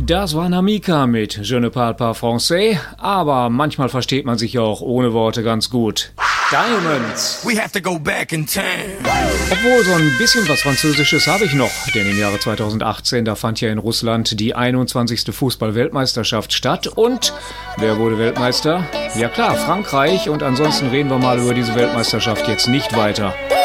Das war Namika mit Je ne parle pas français, aber manchmal versteht man sich ja auch ohne Worte ganz gut. Diamonds. We have to go back in time. Obwohl, so ein bisschen was Französisches habe ich noch, denn im Jahre 2018, da fand ja in Russland die 21. Fußball-Weltmeisterschaft statt und wer wurde Weltmeister? Ja klar, Frankreich, und ansonsten reden wir mal über diese Weltmeisterschaft jetzt nicht weiter.